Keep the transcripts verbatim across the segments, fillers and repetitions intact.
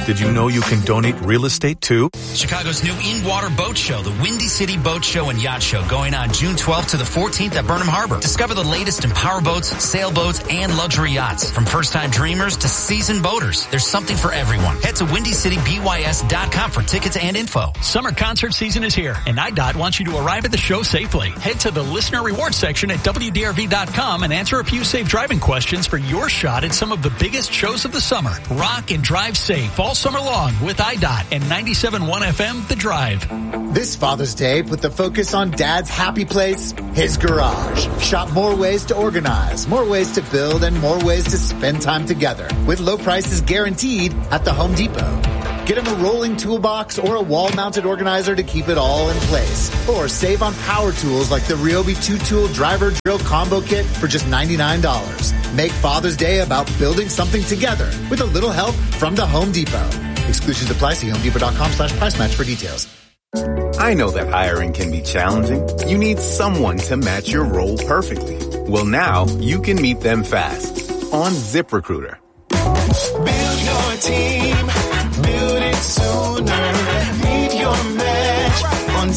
Did you know you can donate real estate too? Chicago's new in-water boat show, the Windy City Boat Show and Yacht Show, going on June twelfth to the fourteenth at Burnham Harbor. Discover the latest in power boats, sailboats, and luxury yachts. From first-time dreamers to seasoned boaters, there's something for everyone. Head to windy city b y s dot com for tickets and info. Summer concert season is here, and I D O T wants you to arrive at the show safely. Head to the listener rewards section at w d r v dot com and answer a few safe driving questions for your shot at some of the biggest shows of the summer. Rock and drive safe all summer long with I D O T and ninety-seven point one F M The Drive. This Father's Day, put the focus on Dad's happy place, his garage. Shop more ways to organize, more ways to build, and more ways to spend time together with low prices guaranteed at the Home Depot. Get him a rolling toolbox or a wall-mounted organizer to keep it all in place. Or save on power tools like the Ryobi two-tool driver drill combo kit for just ninety-nine dollars. Make Father's Day about building something together with a little help from the Home Depot. Exclusions apply. See homedepot.com slash price match for details. I know that hiring can be challenging. You need someone to match your role perfectly. Well, now you can meet them fast on ZipRecruiter. Build your team. Build it sooner. Meet your match on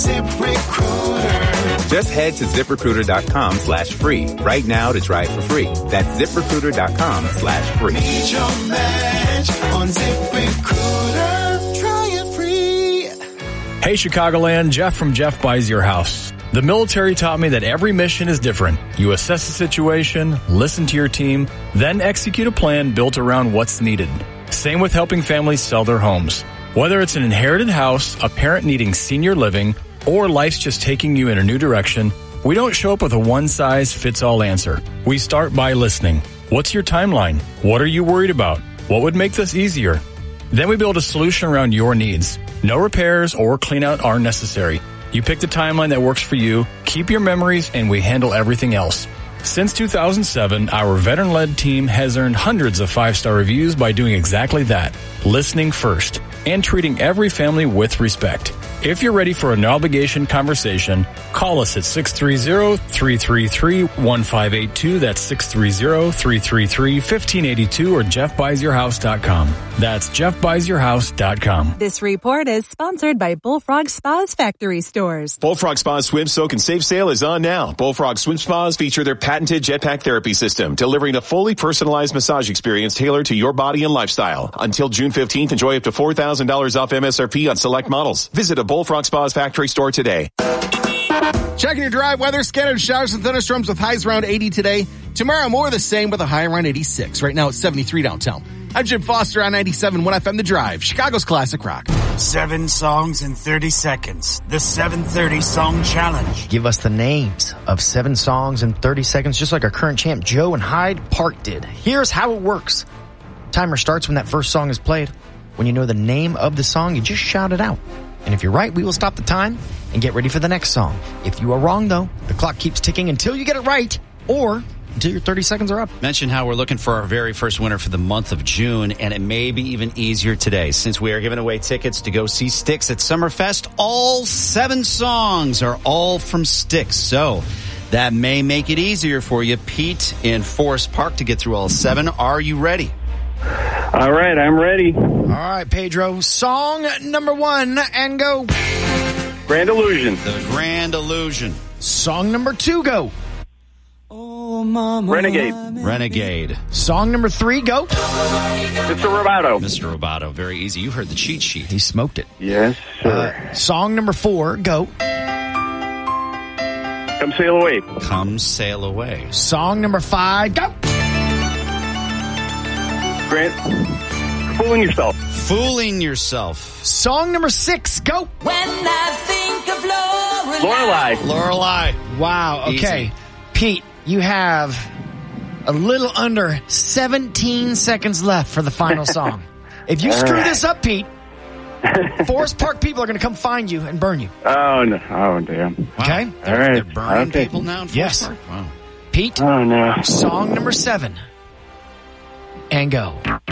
ZipRecruiter. Just head to ZipRecruiter.com slash free right now to try it for free. That's ZipRecruiter.com slash free. Meet your match on ZipRecruiter. Try it free. Hey, Chicagoland, Jeff from Jeff Buys Your House. The military taught me that every mission is different. You assess the situation, listen to your team, then execute a plan built around what's needed. Same with helping families sell their homes. Whether it's an inherited house, a parent needing senior living, or life's just taking you in a new direction, we don't show up with a one-size-fits-all answer. We start by listening. What's your timeline? What are you worried about? What would make this easier? Then we build a solution around your needs. No repairs or clean out are necessary. You pick the timeline that works for you, keep your memories, and we handle everything else. Since two thousand seven, our veteran-led team has earned hundreds of five-star reviews by doing exactly that, listening first, and treating every family with respect. If you're ready for an obligation conversation, call us at six three zero, three three three, one five eight two. That's six three zero, three three three, one five eight two or jeff buys your house dot com. That's jeff buys your house dot com. This report is sponsored by Bullfrog Spas Factory Stores. Bullfrog Spas Swim, Soak, and Save sale is on now. Bullfrog Swim Spas feature their patented jetpack therapy system, delivering a fully personalized massage experience tailored to your body and lifestyle. Until June fifteenth, enjoy up to four thousand dollars off M S R P on select models. Visit a Bullfrog Spas Factory store today. Checking your drive weather, scattered showers and thunderstorms with highs around eighty today. Tomorrow, more of the same with a high around eighty-six. Right now, it's seventy-three downtown. I'm Jim Foster on ninety-seven point one F M The Drive, Chicago's classic rock. Seven songs in thirty seconds. The seven thirty Song Challenge. Give us the names of seven songs in thirty seconds, just like our current champ Joe and Hyde Park did. Here's how it works. Timer starts when that first song is played. When you know the name of the song, you just shout it out. And if you're right, we will stop the time and get ready for the next song. If you are wrong, though, the clock keeps ticking until you get it right or until your thirty seconds are up. Mention how we're looking for our very first winner for the month of June, and it may be even easier today since we are giving away tickets to go see Styx at Summerfest. All seven songs are all from Styx, so that may make it easier for you, Pete, in Forest Park, to get through all seven. Are you ready? All right, I'm ready. All right, Pedro. Song number one, and go. Grand Illusion. The Grand Illusion. Song number two, go. Oh, Mama. Renegade. Renegade. Song number three, go. Mister Roboto. Mister Roboto. Very easy. You heard the cheat sheet. He smoked it. Yes, sir. Uh, song number four, go. Come Sail Away. Come Sail Away. Song number five, go. Grant. Fooling Yourself. Fooling Yourself. Song number six, go. When I think of Lorelei. Lorelei. Lorelei. Wow, okay. Easy. Pete, you have a little under seventeen seconds left for the final song. If you screw right. this up, Pete, Forest Park people are going to come find you and burn you. Oh, no. Oh, damn. Wow. Okay? They're, All right. they're burning Okay. people now in Forest Yes. Park? Wow. Pete, Oh, no. song number seven. And go.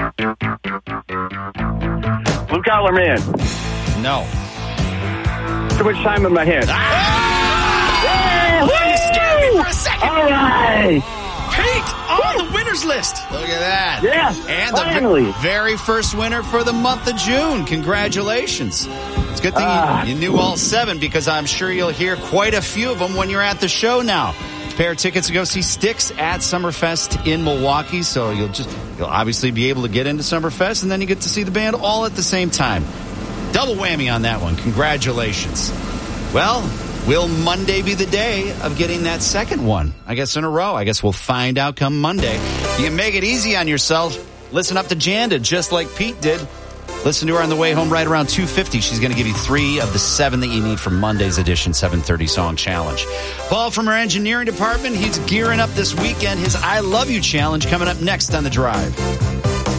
Blue Collar Man. No. Too much time in my head. Ah! You scared me for a second. All right. Pete, on the winner's winners list. Look at that. Yeah, and the finally. very first winner for the month of June. Congratulations. It's a good thing Ah. you, you knew all seven, because I'm sure you'll hear quite a few of them when you're at the show now. Pair of tickets to go see Styx at Summerfest in Milwaukee. So you'll just, you'll obviously be able to get into Summerfest, and then you get to see the band all at the same time. Double whammy on that one. Congratulations. Well, will Monday be the day of getting that second one? I guess in a row. I guess we'll find out come Monday. You can make it easy on yourself. Listen up to Janda, just like Pete did. Listen to her on the way home right around two fifty. She's going to give you three of the seven that you need for Monday's edition seven thirty Song Challenge. Paul from our engineering department, he's gearing up this weekend. His I Love You Challenge coming up next on The Drive.